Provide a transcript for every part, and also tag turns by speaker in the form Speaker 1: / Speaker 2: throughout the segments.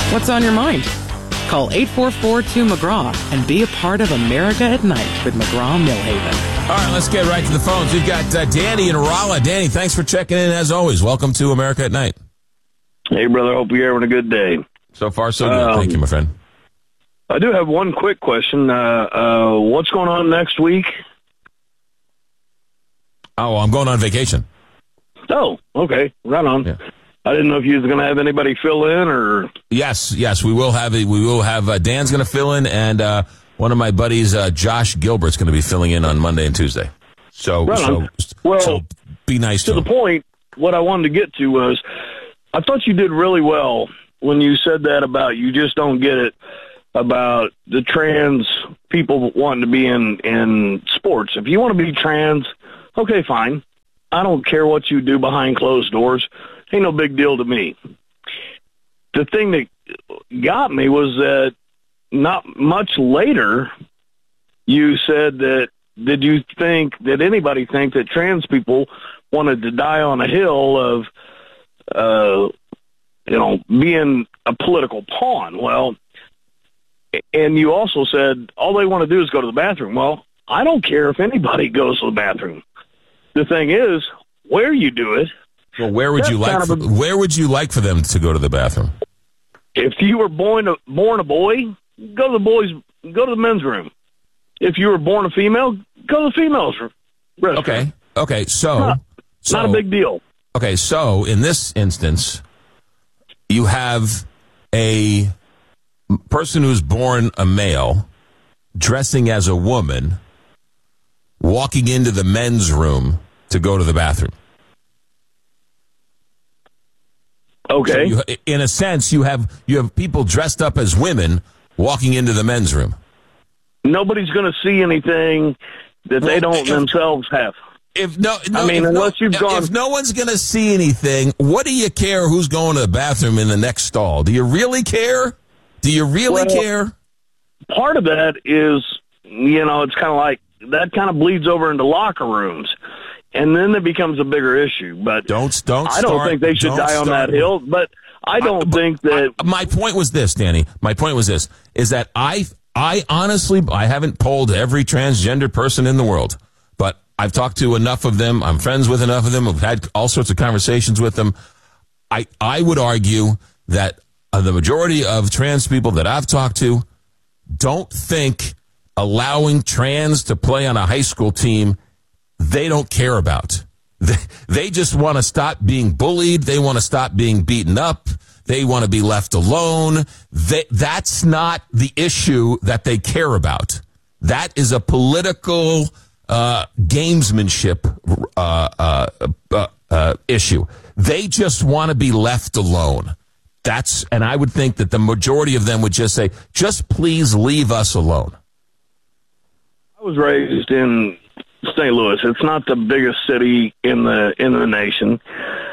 Speaker 1: What's on your mind? Call 844-2McGraw and be a part of America at Night with McGraw-Millhaven.
Speaker 2: All right, let's get right to the phones. We've got Danny in Rolla. Danny, thanks for checking in as always. Welcome to America at Night.
Speaker 3: Hey, brother. Hope you're having a good day.
Speaker 2: So far, so good. Thank you, my friend.
Speaker 3: I do have one quick question. What's going on next week?
Speaker 2: Oh, I'm going on vacation.
Speaker 3: Oh, okay. Right on.
Speaker 2: Yeah.
Speaker 3: I didn't know if you was going to have anybody fill in or...
Speaker 2: Yes, we will have Dan's going to fill in, and one of my buddies, Josh Gilbert's going to be filling in on Monday and Tuesday. So be nice to him.
Speaker 3: The point, what I wanted to get to was, I thought you did really well when you said that about you just don't get it about the trans people wanting to be in sports. If you want to be trans, okay, fine. I don't care what you do behind closed doors. Ain't no big deal to me. The thing that got me was that not much later, you said that, did anybody think that trans people wanted to die on a hill of, being a political pawn? Well, and you also said all they want to do is go to the bathroom. Well, I don't care if anybody goes to the bathroom. The thing is, where you do it.
Speaker 2: Well, where would you like for them to go to the bathroom?
Speaker 3: If you were born a boy, go to the men's room. If you were born a female, go to the females' restroom.
Speaker 2: Okay. So
Speaker 3: not a big deal.
Speaker 2: Okay, so in this instance, you have a person who's born a male dressing as a woman walking into the men's room to go to the bathroom.
Speaker 3: Okay.
Speaker 2: So in a sense, you have people dressed up as women walking into the men's room.
Speaker 3: Nobody's going to see anything that they don't themselves have.
Speaker 2: If no one's going to see anything, what do you care who's going to the bathroom in the next stall? Do you really care? Care?
Speaker 3: Part of that is, it's kind of like that kind of bleeds over into locker rooms. And then it becomes a bigger issue. But I don't think they should die on that hill. But I don't think that.
Speaker 2: My point was this, Danny. Is that I honestly, I haven't polled every transgender person in the world, but I've talked to enough of them. I'm friends with enough of them. I've had all sorts of conversations with them. I would argue that the majority of trans people that I've talked to don't think allowing trans to play on a high school team they don't care about. They just want to stop being bullied. They want to stop being beaten up. They want to be left alone. That's not the issue that they care about. That is a political gamesmanship issue. They just want to be left alone. And I would think that the majority of them would just say, just please leave us alone.
Speaker 3: I was raised in St. Louis. It's not the biggest city in the nation.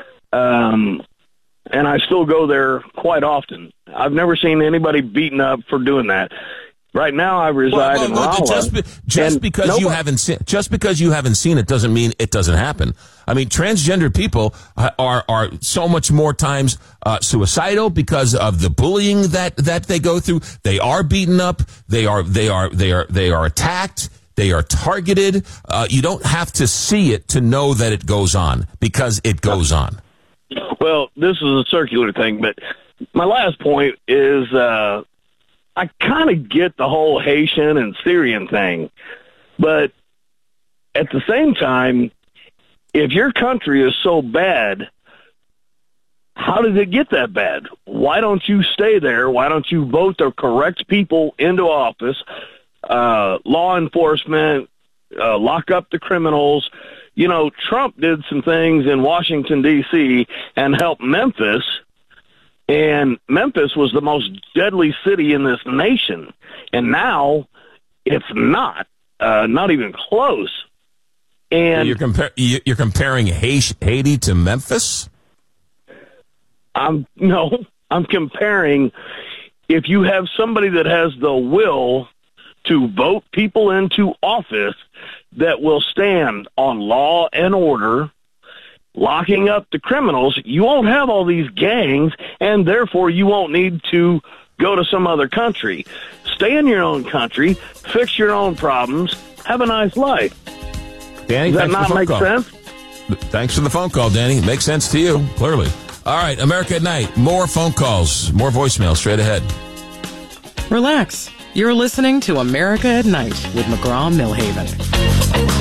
Speaker 3: And I still go there quite often. I've never seen anybody beaten up for doing that. Right now, I reside in Rolla.
Speaker 2: Just because you haven't seen it doesn't mean it doesn't happen. I mean, transgender people are so much more times suicidal because of the bullying that they go through. They are beaten up. They are attacked. They are targeted. You don't have to see it to know that it goes on, because it goes on.
Speaker 3: Well, this is a circular thing, but my last point is I kind of get the whole Haitian and Syrian thing, but at the same time, if your country is so bad, how did it get that bad? Why don't you stay there? Why don't you vote the correct people into office? Law enforcement, lock up the criminals. Trump did some things in Washington, D.C. and helped Memphis, and Memphis was the most deadly city in this nation. And now it's not even close. And
Speaker 2: you're comparing Haiti to Memphis?
Speaker 3: I'm comparing, if you have somebody that has the will to vote people into office that will stand on law and order locking up the criminals, you won't have all these gangs, and therefore you won't need to go to some other country. Stay in your own country, fix your own problems, have a nice life.
Speaker 2: Danny,
Speaker 3: does that not make sense?
Speaker 2: Thanks for the phone call, Danny. Makes sense to you, clearly. All right, America at Night. More phone calls, more voicemails straight ahead.
Speaker 1: Relax. You're listening to America at Night with McGraw-Milhaven.